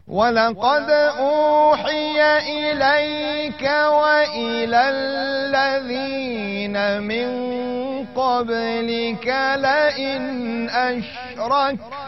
ولقد أوحي إليك وإلى الذين من قبلك لئن أشركت